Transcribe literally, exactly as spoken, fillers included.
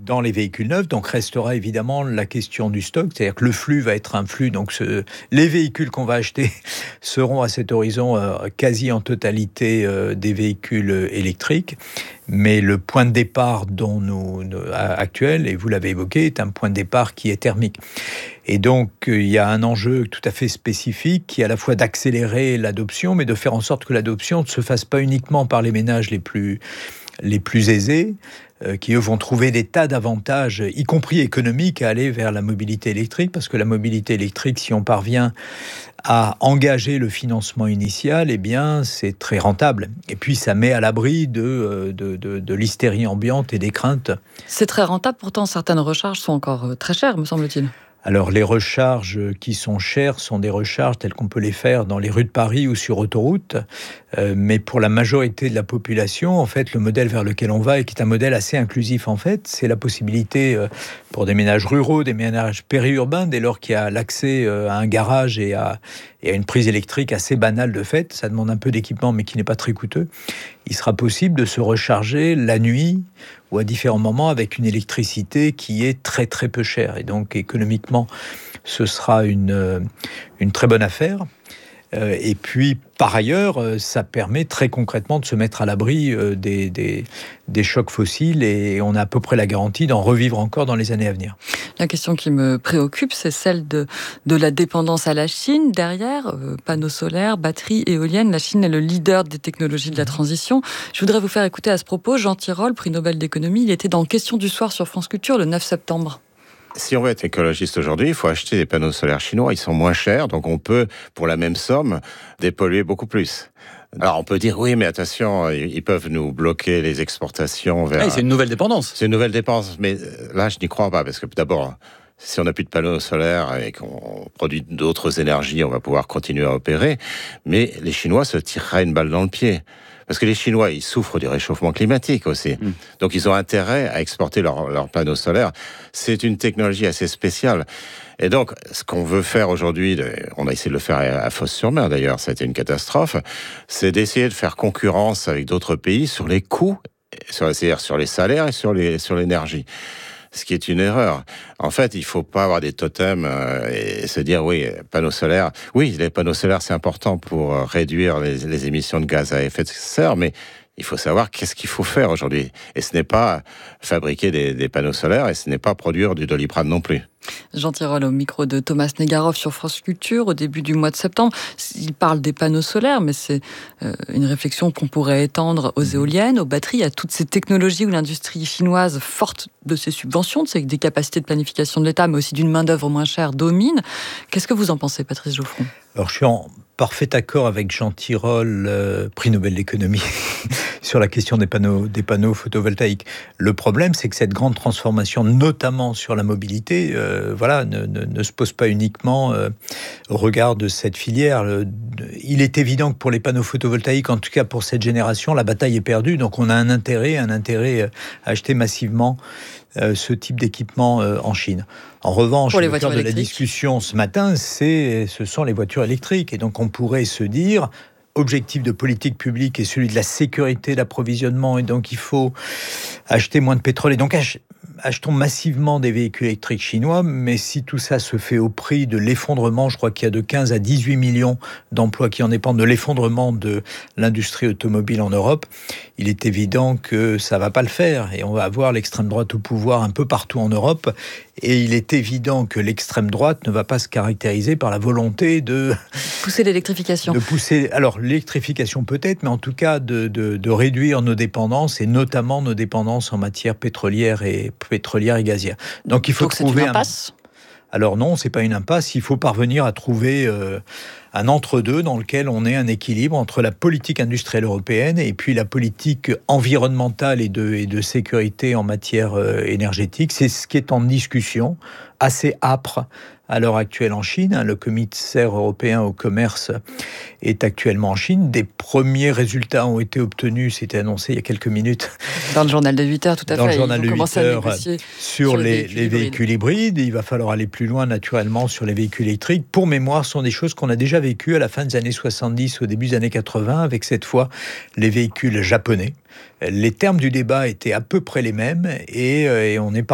dans les véhicules neufs. Donc restera évidemment la question du stock, c'est-à-dire que le flux va être un flux. Donc ce, les véhicules qu'on va acheter seront à cet horizon euh, quasi en totalité euh, des véhicules électriques. Mais le point de départ dont nous, nous, actuel, et vous l'avez évoqué, est un point de départ qui est thermique. Et donc, euh, il y a un enjeu tout à fait spécifique qui est à la fois d'accélérer l'adoption, mais de faire en sorte que l'adoption ne se fasse pas uniquement par les ménages les plus, les plus aisés, euh, qui eux vont trouver des tas d'avantages, y compris économiques, à aller vers la mobilité électrique, parce que la mobilité électrique, si on parvient à engager le financement initial, eh bien, c'est très rentable. Et puis, ça met à l'abri de, de, de, de l'hystérie ambiante et des craintes. C'est très rentable, pourtant certaines recharges sont encore très chères, me semble-t-il. Alors, les recharges qui sont chères sont des recharges telles qu'on peut les faire dans les rues de Paris ou sur autoroute. Euh, mais pour la majorité de la population, en fait, le modèle vers lequel on va, et qui est un modèle assez inclusif, en fait, c'est la possibilité euh, pour des ménages ruraux, des ménages périurbains, dès lors qu'il y a l'accès euh, à un garage et à, et à une prise électrique assez banale de fait, ça demande un peu d'équipement, mais qui n'est pas très coûteux. Il sera possible de se recharger la nuit ou à différents moments avec une électricité qui est très très peu chère. Et donc économiquement, ce sera une, une très bonne affaire. Euh, et puis, par ailleurs, euh, ça permet très concrètement de se mettre à l'abri euh, des, des, des chocs fossiles, et on a à peu près la garantie d'en revivre encore dans les années à venir. La question qui me préoccupe, c'est celle de, de la dépendance à la Chine. Derrière, euh, panneaux solaires, batteries, éoliennes, la Chine est le leader des technologies de la transition. Je voudrais vous faire écouter à ce propos Jean Tirole, prix Nobel d'économie. Il était dans Question du soir sur France Culture le neuf septembre. Si on veut être écologiste aujourd'hui, il faut acheter des panneaux solaires chinois. Ils sont moins chers, donc on peut, pour la même somme, dépolluer beaucoup plus. Alors on peut dire, oui, mais attention, ils peuvent nous bloquer les exportations vers... Ah, c'est une nouvelle dépendance. C'est une nouvelle dépense, mais là, je n'y crois pas, parce que d'abord, si on n'a plus de panneaux solaires et qu'on produit d'autres énergies, on va pouvoir continuer à opérer, mais les Chinois se tireraient une balle dans le pied. Parce que les Chinois, ils souffrent du réchauffement climatique aussi. Mmh. Donc, ils ont intérêt à exporter leurs leur panneaux solaires. C'est une technologie assez spéciale. Et donc, ce qu'on veut faire aujourd'hui, on a essayé de le faire à Fos-sur-Mer d'ailleurs, ça a été une catastrophe, c'est d'essayer de faire concurrence avec d'autres pays sur les coûts, c'est-à-dire sur les salaires et sur, les, sur l'énergie. Ce qui est une erreur. En fait, il ne faut pas avoir des totems euh, et se dire, oui, panneaux solaires. Oui, les panneaux solaires, c'est important pour réduire les, les émissions de gaz à effet de serre, mais il faut savoir qu'est-ce qu'il faut faire aujourd'hui. Et ce n'est pas fabriquer des, des panneaux solaires, et ce n'est pas produire du Doliprane non plus. Jean Tirole au micro de Thomas Negaroff sur France Culture au début du mois de septembre. Il parle des panneaux solaires, mais c'est euh, une réflexion qu'on pourrait étendre aux éoliennes, aux batteries, à toutes ces technologies où l'industrie chinoise, forte de ses subventions, de ses, des capacités de planification de l'État, mais aussi d'une main-d'œuvre moins chère, domine. Qu'est-ce que vous en pensez, Patrice Geoffroy ? Alors, je suis en parfait accord avec Jean Tirole, euh, prix Nobel d'économie, sur la question des panneaux, des panneaux photovoltaïques. Le problème, c'est que cette grande transformation, notamment sur la mobilité, euh, voilà, ne, ne, ne se pose pas uniquement euh, au regard de cette filière. Le, il est évident que pour les panneaux photovoltaïques, en tout cas pour cette génération, la bataille est perdue. Donc, on a un intérêt, un intérêt à acheter massivement Euh, ce type d'équipement euh, en Chine. En revanche, le cœur de la discussion ce matin, c'est, ce sont les voitures électriques. Et donc, on pourrait se dire, objectif de politique publique est celui de la sécurité d'approvisionnement, et donc il faut acheter moins de pétrole. Et donc, ach- achetons massivement des véhicules électriques chinois, mais si tout ça se fait au prix de l'effondrement, je crois qu'il y a de quinze à dix-huit millions d'emplois qui en dépendent, de l'effondrement de l'industrie automobile en Europe, il est évident que ça ne va pas le faire. Et on va avoir l'extrême droite au pouvoir un peu partout en Europe. Et il est évident que l'extrême droite ne va pas se caractériser par la volonté de... pousser l'électrification. De pousser, alors l'électrification peut-être, mais en tout cas de, de, de réduire nos dépendances, et notamment nos dépendances en matière pétrolière et, pétrolière et gazière. Donc il faut Donc trouver c'est une impasse. un... Alors non, c'est pas une impasse, il faut parvenir à trouver euh, un entre-deux dans lequel on ait un équilibre entre la politique industrielle européenne et puis la politique environnementale et de, et de sécurité en matière euh, énergétique. C'est ce qui est en discussion, assez âpre à l'heure actuelle en Chine. Le commissaire européen au commerce est actuellement en Chine. Des premiers résultats ont été obtenus, c'était annoncé il y a quelques minutes. Dans le journal de huit heures, tout à Dans fait. le journal de huit heures, sur, sur les, les, véhicules, les véhicules hybrides. Il va falloir aller plus loin, naturellement, sur les véhicules électriques. Pour mémoire, ce sont des choses qu'on a déjà vécues à la fin des années soixante-dix, au début des années quatre-vingts, avec cette fois les véhicules japonais. Les termes du débat étaient à peu près les mêmes, et, et on est